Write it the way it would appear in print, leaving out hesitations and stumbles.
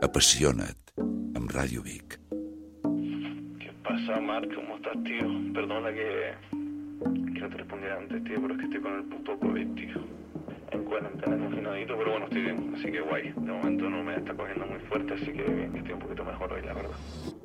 Apassiona't, amb Ràdio Vic. ¿Qué pasa, Marc? ¿Cómo estás, tío? Perdona que no te respondiera antes, tío, pero es que estoy con el puto COVID, tío. En cuarentena, confinadito, pero bueno, estoy bien, así que guay. De momento no me está cogiendo muy fuerte, así que estoy un poquito mejor hoy, la verdad.